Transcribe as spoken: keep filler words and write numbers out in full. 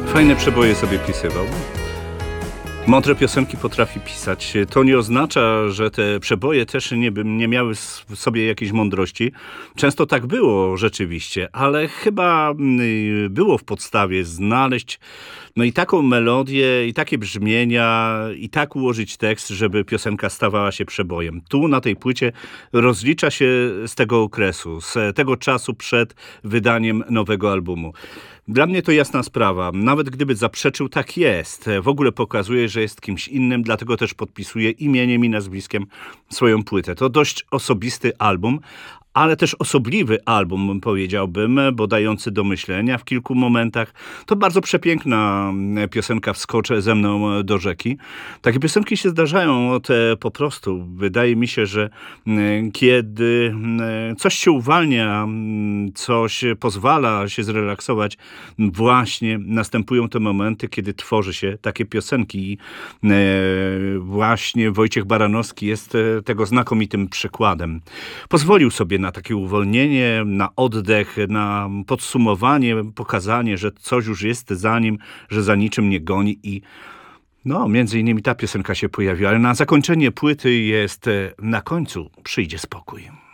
Fajne przeboje sobie pisywał. Mądre piosenki potrafi pisać. To nie oznacza, że te przeboje też nie, by- nie miały s- w sobie jakiejś mądrości. Często tak było rzeczywiście, ale chyba mm, było w podstawie znaleźć no i taką melodię, i takie brzmienia, i tak ułożyć tekst, żeby piosenka stawała się przebojem. Tu na tej płycie rozlicza się z tego okresu, z tego czasu przed wydaniem nowego albumu. Dla mnie to jasna sprawa. Nawet gdyby zaprzeczył, tak jest. W ogóle pokazuje, że jest kimś innym, dlatego też podpisuje imieniem i nazwiskiem swoją płytę. To dość osobisty album, ale też osobliwy album, powiedziałbym, bo dający do myślenia w kilku momentach. To bardzo przepiękna mm, piosenka Wskoczę ze mną do rzeki. Takie piosenki się zdarzają te po prostu. Wydaje mi się, że mm, kiedy mm, coś się uwalnia, mm, coś pozwala się zrelaksować, właśnie następują te momenty, kiedy tworzy się takie piosenki. I e, właśnie Wojciech Baranowski jest e, tego znakomitym przykładem. Pozwolił sobie na takie uwolnienie, na oddech, na podsumowanie, pokazanie, że coś już jest za nim, że za niczym nie goni i no, między innymi ta piosenka się pojawiła, ale na zakończenie płyty jest e, Na końcu przyjdzie spokój.